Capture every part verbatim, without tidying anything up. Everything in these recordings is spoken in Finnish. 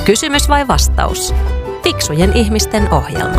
Kysymys vai vastaus? Fiksujen ihmisten ohjelma.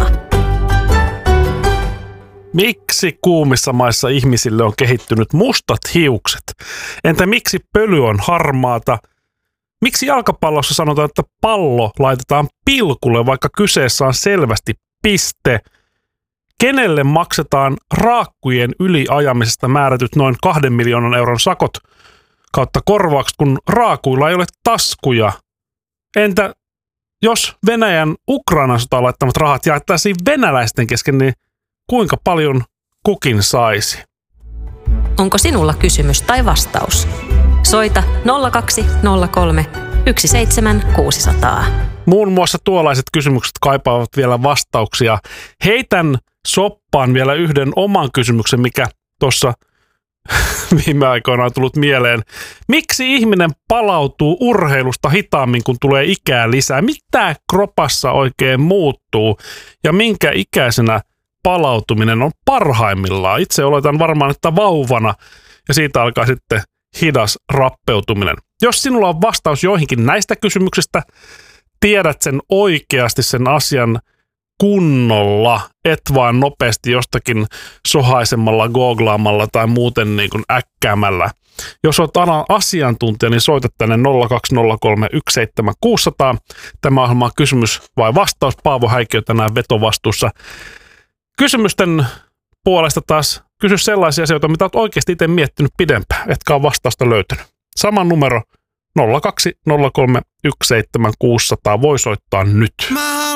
Miksi kuumissa maissa ihmisille on kehittynyt mustat hiukset? Entä miksi pöly on harmaata? Miksi jalkapallossa sanotaan, että pallo laitetaan pilkulle, vaikka kyseessä on selvästi piste? Kenelle maksetaan raakkujen yliajamisesta määrätyt noin kahden miljoonan euron sakot kautta korvaukset, kun raakuilla ei ole taskuja? Entä jos Venäjän Ukrainan sotaan laittamat rahat jaettaisiin venäläisten kesken, niin kuinka paljon kukin saisi? Onko sinulla kysymys tai vastaus? Soita nolla kaksi nolla kolme yksi seitsemän kuusi nolla nolla. Muun muassa tuollaiset kysymykset kaipaavat vielä vastauksia. Heitän soppaan vielä yhden oman kysymyksen, mikä tuossa viime aikoina on tullut mieleen. Miksi ihminen palautuu urheilusta hitaammin, kun tulee ikää lisää? Mitä kropassa oikein muuttuu ja minkä ikäisenä palautuminen on parhaimmillaan? Itse oletan varmaan, että vauvana ja siitä alkaa sitten hidas rappeutuminen. Jos sinulla on vastaus joihinkin näistä kysymyksistä, tiedät sen oikeasti sen asian kunnolla, et vaan nopeasti jostakin sohaisemmalla, googlaamalla tai muuten niin kuin äkkäämällä. Jos olet alan asiantuntija, niin soita tänne nolla kaksi nolla kolme yksi seitsemän kuusi nolla nolla. Tämä ohjelma on kysymys vai vastaus. Paavo Häikkiö tänään vetovastuussa. Kysymysten puolesta taas kysy sellaisia asioita, mitä olet oikeasti itse miettinyt pidempään, etkä ole vastausta löytänyt. Sama numero nolla kaksi nolla kolme yksi seitsemän kuusi nolla nolla voi soittaa nyt.